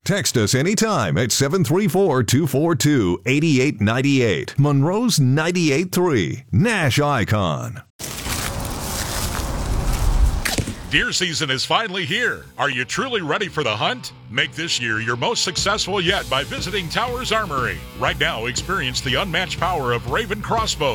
Text us anytime at 734-242-8898. Monroe's 98.3, Nash Icon. Deer season is finally here. Are you truly ready for the hunt? Make this year your most successful yet by visiting Towers Armory. Right now, experience the unmatched power of Raven crossbow